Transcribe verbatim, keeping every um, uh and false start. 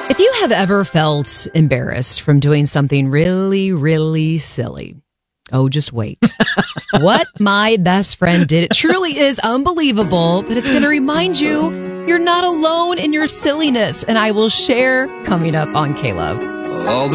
If you have ever felt embarrassed from doing something really, really silly, oh, just wait. What my best friend did, it truly is unbelievable, but it's going to remind you you're not alone in your silliness, and I will share coming up on K-Love. All the